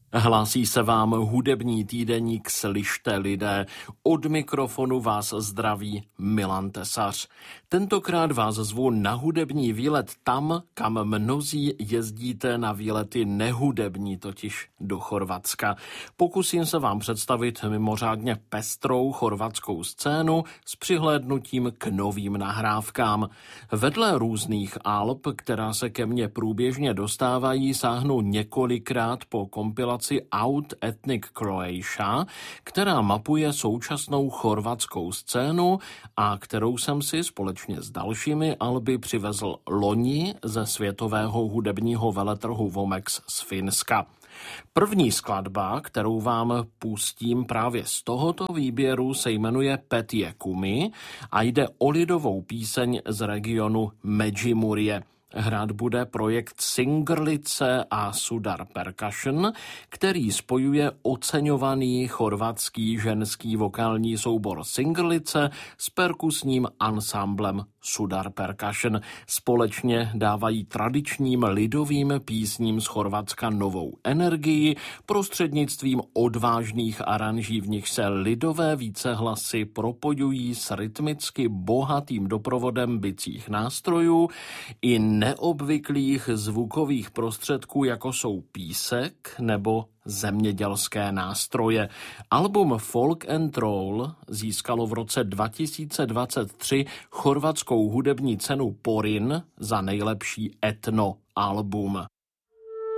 Hlásí se vám hudební týdeník Slyšte lidé. Od mikrofonu vás zdraví Milan Tesař. Tentokrát vás zvu na hudební výlet tam, kam mnozí jezdíte na výlety nehudební, totiž do Chorvatska. Pokusím se vám představit mimořádně pestrou chorvatskou scénu s přihlédnutím k novým nahrávkám. Vedle různých alb, která se ke mně průběžně dostávají, sáhnu několikrát po kompilaci Out Ethnic Croatia, která mapuje současnou chorvatskou scénu a kterou jsem si společně s dalšími alby přivezl loni ze světového hudebního veletrhu Vomex z Finska. První skladba, kterou vám pustím právě z tohoto výběru, se jmenuje Petje Kumi a jde o lidovou píseň z regionu Međimurje. Hrát bude projekt Singrlice a Sudar Percussion, který spojuje oceňovaný chorvatský ženský vokální soubor Singrlice s perkusním ansámblem Sudar Percussion. Společně dávají tradičním lidovým písním z Chorvatska novou energii prostřednictvím odvážných aranží, v nich se lidové vícehlasy propojují s rytmicky bohatým doprovodem bicích nástrojů i neobvyklých zvukových prostředků, jako jsou písek nebo zemědělské nástroje. Album Folk and Roll získalo v roce 2023 chorvatskou hudební cenu Porin za nejlepší etno album.